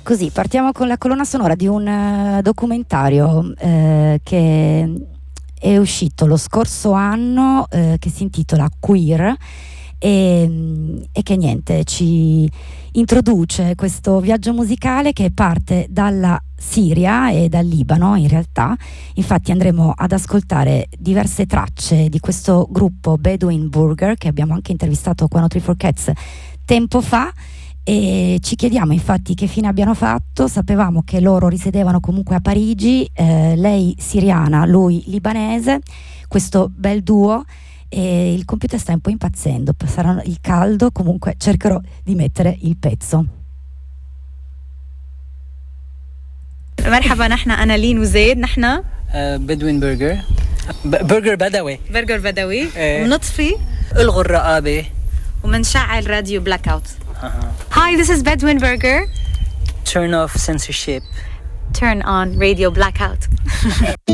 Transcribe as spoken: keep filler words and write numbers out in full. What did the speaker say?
Così, partiamo con la colonna sonora di un uh, documentario eh, che è uscito lo scorso anno, eh, che si intitola Queer e, e che niente, ci introduce questo viaggio musicale che parte dalla Siria e dal Libano in realtà. Infatti andremo ad ascoltare diverse tracce di questo gruppo Bedouin Burger che abbiamo anche intervistato qua a Three Four Cats tempo fa. E ci chiediamo infatti che fine abbiano fatto. Sapevamo che loro risiedevano comunque a Parigi, eh, lei siriana, lui libanese, questo bel duo, e il computer sta un po' impazzendo, sarà il caldo, comunque cercherò di mettere il pezzo. مرحبا، نحن أنا لين وزيد، نحن بدوين برجر برجر بدوي برجر بدوي ونطفي الغوا الرقابة ومنشعل راديو بلاك اوت. Hi, this is Bedouin Burger. Turn off censorship. Turn on radio blackout.